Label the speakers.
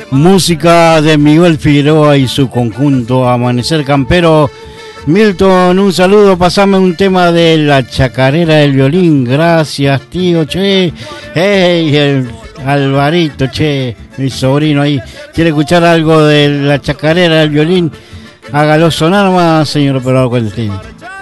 Speaker 1: Música de Miguel Figueroa y su conjunto Amanecer Campero. Milton, un saludo, pasame un tema de La Chacarera del Violín. Gracias, tío, che. Hey, el Alvarito, che, mi sobrino ahí. ¿Quiere escuchar algo de La Chacarera del Violín? Hágalo sonar más, señor operador.